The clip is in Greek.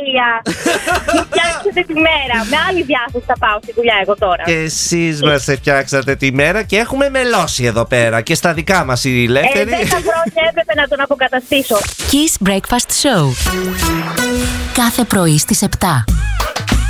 τέλεια. Μου φτιάξετε τη μέρα. Με άλλη διάθεση θα πάω στη δουλειά εγώ τώρα. Και εσείς μας φτιάξατε τη μέρα και έχουμε μελώσει εδώ πέρα και στα δικά μας οι ελεύθεροι. 10 χρόνια έπρεπε να τον αποκαταστήσω. Kiss Breakfast Show. Κάθε πρωί στις 7.